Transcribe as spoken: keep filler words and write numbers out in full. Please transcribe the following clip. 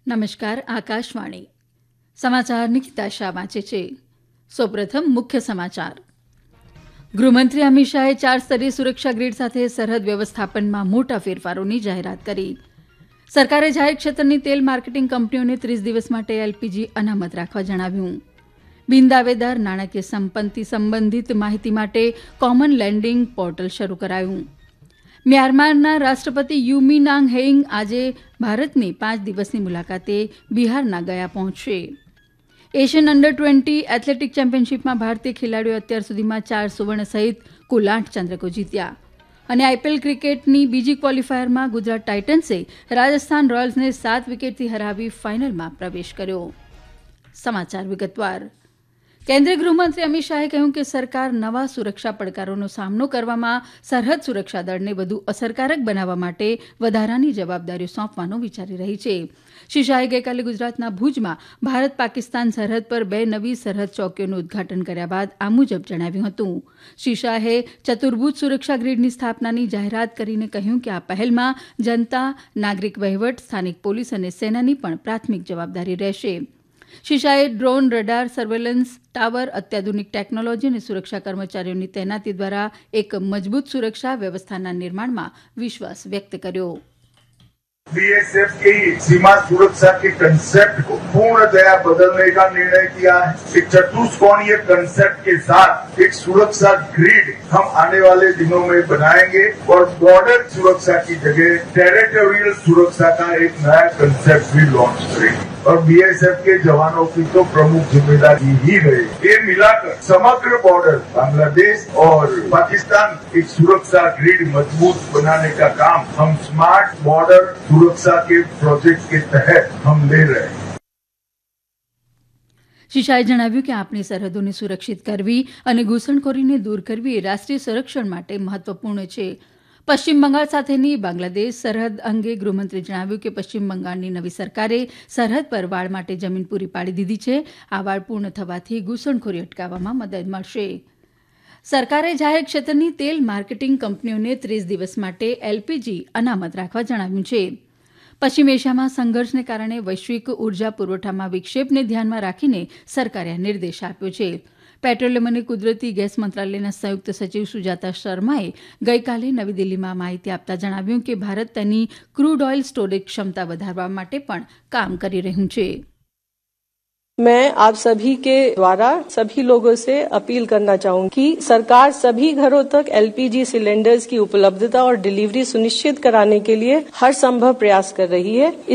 નમસ્કાર આકાશવાણી સમાચાર નિકિતા શાહ વાંચે છે. સૌપ્રથમ મુખ્ય સમાચાર. ગૃહમંત્રી અમિત શાહે ચાર સ્તરીય સુરક્ષા ગ્રીડ સાથે સરહદ વ્યવસ્થાપનમાં મોટા ફેરફારોની જાહેરાત કરી. સરકારે જાહેર ક્ષેત્રની તેલ માર્કેટિંગ કંપનીઓને ત્રીસ દિવસ માટે એલપીજી અનામત રાખવા જણાવ્યું. બિનદાવેદાર નાણાકીય સંપત્તિ સંબંધિત માહિતી માટે કોમન લેન્ડિંગ પોર્ટલ શરૂ કરાયું. મ્યાનમારના રાષ્ટ્રપતિ યુ મીન આંગ હેઇંગ આજે ભારતની પાંચ દિવસની મુલાકાતે બિહારના ગયા પહોંચશે. એશિયન અંડર ટ્વેન્ટી એથ્લેટિક ચેમ્પિયનશીપમાં ભારતીય ખેલાડીઓએ અત્યાર સુધીમાં ચાર સુવર્ણ સહિત કુલ આઠ ચંદ્રકો જીત્યા. અને આઈપીએલ ક્રિકેટની બીજી ક્વોલિફાયરમાં ગુજરાત ટાઇટન્સે રાજસ્થાન રોયલ્સને સાત વિકેટથી હરાવી ફાઇનલમાં પ્રવેશ કર્યો. સમાચાર વિગતવાર. કેન્દ્રીય ગૃહમંત્રી અમિત શાહે કહ્યું કે સરકાર નવા સુરક્ષા પડકારોનો સામનો કરવામાં સરહદ સુરક્ષા દળને વધુ અસરકારક બનાવવા માટે વધારાની જવાબદારીઓ સોંપવાનું વિચારી રહી છે. શ્રી શાહે ગઈકાલે ગુજરાતના ભુજમાં ભારત પાકિસ્તાન સરહદ પર બે નવી સરહદ ચોકીઓનું ઉદઘાટન કર્યા બાદ આ મુજબ જણાવ્યું હતું. શ્રી શાહે ચતુર્ભુજ સુરક્ષા ગ્રીડની સ્થાપનાની જાહેરાત કરીને કહ્યું કે આ પહેલમાં જનતા, નાગરિક વહીવટ, સ્થાનિક પોલીસ અને સેનાની પણ પ્રાથમિક જવાબદારી રહેશે. શ્રી શાહે ડ્રોન, રડાર, સર્વેલન્સ ટાવર, અત્યાધુનિક ટેકનોલોજી અને સુરક્ષા કર્મચારીઓની તૈનાતી દ્વારા એક મજબૂત સુરક્ષા વ્યવસ્થાના નિર્માણમાં વિશ્વાસ વ્યક્ત કર્યો. बीएसएफ की सीमा सुरक्षा के कंसेप्ट को पूर्णतया बदलने का निर्णय किया है. एक चतुष्कोणीय कंसेप्ट के साथ एक सुरक्षा ग्रिड हम आने वाले दिनों में बनाएंगे और बॉर्डर सुरक्षा की जगह टेरिटोरियल सुरक्षा का एक नया कंसेप्ट भी लॉन्च करेंगे. और बीएसएफ के जवानों की तो प्रमुख जिम्मेदारी ही रही. ये मिलाकर समग्र बॉर्डर बांग्लादेश और पाकिस्तान एक सुरक्षा ग्रिड मजबूत बनाने का काम हम स्मार्ट बॉर्डर सुरक्षा के प्रोजेक्ट के तहत हम ले रहे हैं. શ્રી શાહે જણાવ્યું કે આપણી સરહદોને સુરક્ષિત કરવી અને ઘૂસણખોરીને દૂર કરવી એ રાષ્ટ્રીય સંરક્ષણ માટે મહત્વપૂર્ણ છે. પશ્ચિમ બંગાળ સાથેની બાંગ્લાદેશ સરહદ અંગે ગૃહમંત્રીએ જણાવ્યું કે પશ્ચિમ બંગાળની નવી સરકારે સરહદ પર વાડ માટે જમીન પૂરી પાડી દીધી છે. આ વાડ પૂર્ણ થવાથી ઘૂસણખોરી અટકાવવામાં મદદ મળશે. સરકારે જાહેર ક્ષેત્રની તેલ માર્કેટિંગ કંપનીઓને ત્રીસ દિવસ માટે એલપીજી અનામત રાખવા જણાવ્યું છે. પશ્ચિમ એશિયામાં સંઘર્ષને કારણે વૈશ્વિક ઉર્જા પુરવઠામાં વિક્ષેપને ધ્યાનમાં રાખીને સરકારે આ નિર્દેશ આપ્યો છે. પેટ્રોલિયમ અને કુદરતી ગેસ મંત્રાલયના સંયુક્ત સચિવ સુજાતા શર્માએ ગઈકાલે નવી દિલ્હીમાં માહિતી આપતા જણાવ્યું કે ભારત તેની ક્રૂડ ઓઇલ સ્ટોરેજ ક્ષમતા વધારવા માટે પણ કામ કરી રહ્યું છે. मैं आप सभी के द्वारा सभी लोगों से अपील करना चाहूंगी कि सरकार सभी घरों तक एलपीजी सिलेंडर्स की उपलब्धता और डिलीवरी सुनिश्चित कराने के लिए हर संभव प्रयास कर रही है.